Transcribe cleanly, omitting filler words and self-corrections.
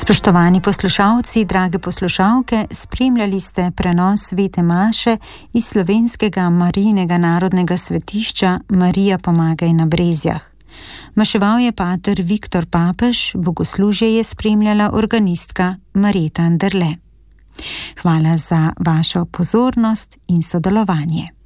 Spoštovani poslušalci, drage poslušalke, spremljali ste prenos svete maše iz slovenskega Marijinega narodnega svetišča Marija Pomagaj na Brezjah. Maševal je pater Viktor Papež, bogoslužje je spremljala organistka Marjeta Anderle. Hvala za vašo pozornost in sodelovanje.